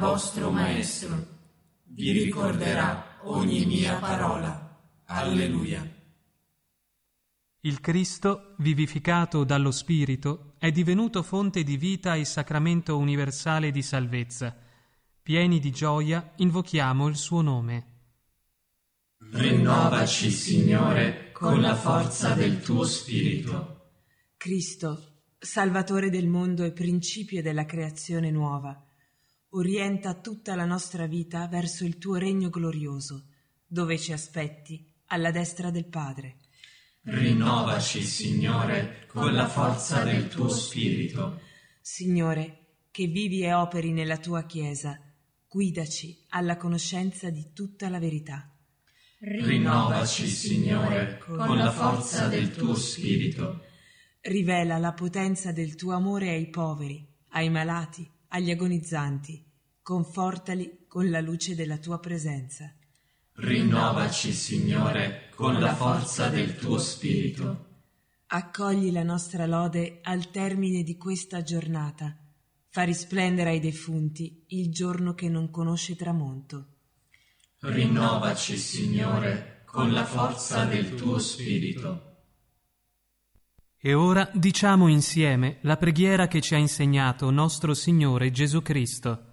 vostro Maestro, vi ricorderà ogni mia parola. Alleluia. Il Cristo, vivificato dallo Spirito, è divenuto fonte di vita e sacramento universale di salvezza. Pieni di gioia, invochiamo il suo nome. Rinnovaci, Signore, con la forza del tuo Spirito. Cristo, Salvatore del mondo e principio della creazione nuova, orienta tutta la nostra vita verso il tuo regno glorioso, dove ci aspetti alla destra del Padre. Rinnovaci, Signore, con la forza del tuo Spirito. Signore, che vivi e operi nella tua Chiesa, guidaci alla conoscenza di tutta la verità. Rinnovaci, Signore, con la forza del tuo Spirito. Rivela la potenza del tuo amore ai poveri, ai malati, agli agonizzanti. Confortali con la luce della tua presenza. Rinnovaci, Signore, con la forza del tuo Spirito. Accogli la nostra lode al termine di questa giornata. Fa risplendere ai defunti il giorno che non conosce tramonto. Rinnovaci, Signore, con la forza del tuo Spirito. E ora diciamo insieme la preghiera che ci ha insegnato nostro Signore Gesù Cristo.